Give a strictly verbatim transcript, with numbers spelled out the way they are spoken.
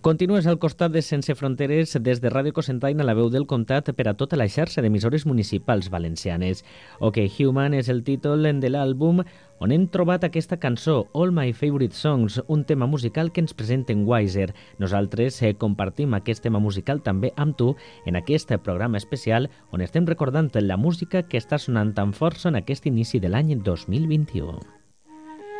Continues al costat de Sense Fronteres des de Ràdio Cocentaina, la veu del comtat per a tota la xarxa d'emissores municipals valencianes. OK Human és el títol de l'àlbum on hem trobat aquesta cançó, All My Favorite Songs, un tema musical que ens presenten Wiser. Nosaltres eh, compartim aquest tema musical també amb tu en aquest programa especial on estem recordant la música que està sonant tan força en aquest inici de l'any dos mil vint-i-u.